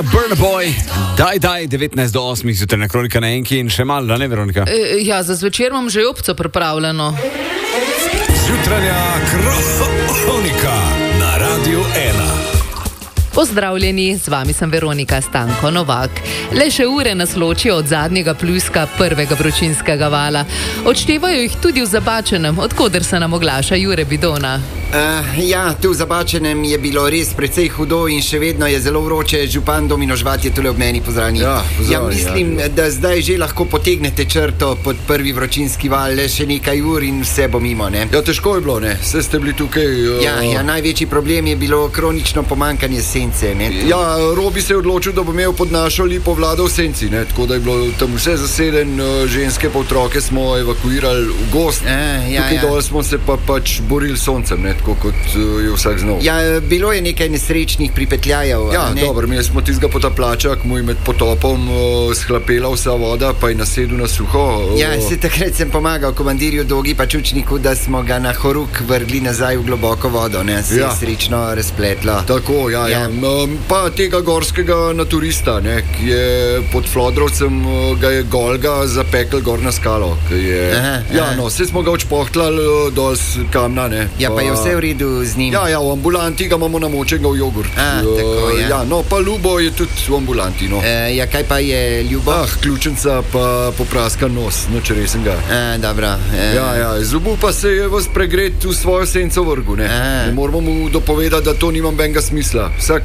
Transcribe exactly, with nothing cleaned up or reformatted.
Burna Boy, daj, daj, devetnajst do osmih zjutraj kronika na enki in še malo, da ne, Veronika? E, ja, za zvečer imam že opco pripravljeno. Zjutranja kronika na Radiu ena. Pozdravljeni, z vami sem Veronika Stanko Novak. Le še ure nas ločijo od zadnjega pljuska prvega vročinskega vala. Odštevajo jih tudi v Zabačenem, od koder se nam oglaša Jure Bidona. Uh, ja, tu v Zabačenem je bilo res precej hudo in še vedno je zelo vroče. Župan Domino Žvat je tule ob meni, pozdravljeni. Ja, pozdravljeni. Ja, mislim, ja. da zdaj že lahko potegnete črto pod prvi vročinski val, le še nekaj ur in vse bo mimo, ne? Ja, težko je bilo, ne? Vse ste bili tukaj. Uh... Ja, ja, največji problem je bilo kronično pomankanje sence, ne? Ja, Robi se je odločil, da bo imel pod našo lipo vlado v senci, ne? Tako da je bilo tam vse zaseden, ženske pa otroke smo evakuirali v gost. A, ja, tukaj ja. dol smo se pa pač borili s soncem, ne? Tako kot je vsak znal. Ja, bilo je nekaj nesrečnih pripetljajev. Ja, ne? dobro, mi smo tistega potapljača, ki mu je med potopom uh, shlapela vsa voda, pa je nasedel na suho. Uh, ja, se takrat sem pomagal komandirju Dogi pa Čučniku, da smo ga na horuk vrgli nazaj v globoko vodo, ne? Se ja. je srečno razpletlo. Tako, ja, ja. ja. Um, pa tega gorskega naturista, ne? Ki je pod Flodrovcem, uh, ga je Golga zapekel gor na skalo. Je, aha, ja, aha. no, vse smo ga odšpohtljali uh, dol z kamna, ne? Ja, pa, pa je vse v redu z njim. Ja, ja, v ambulanti ga imamo namočenega v jogurt. A, uh, tako, ja. ja, no, pa Ljubo je tudi v ambulanti, no. E, ja, kaj pa je Ljubo? Ah, ključenca pa popraskan nos, noč resen ga. A, dobro. E. Ja, ja, Zubu pa se je vas pregret v svojo senco vrgu, ne. A. Ne moramo mu dopovedati, da to nima benga smisla. Vsak